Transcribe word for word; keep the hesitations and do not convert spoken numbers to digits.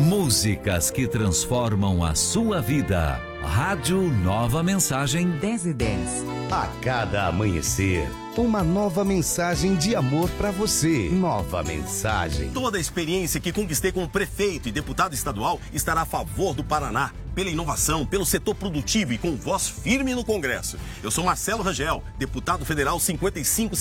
Músicas que transformam a sua vida. Rádio Nova Mensagem dez e dez. A cada amanhecer, uma nova mensagem de amor para você. Nova Mensagem. Toda a experiência que conquistei como prefeito e deputado estadual estará a favor do Paraná, pela inovação, pelo setor produtivo e com voz firme no Congresso. Eu sou Marcelo Rangel, deputado federal cinquenta e cinco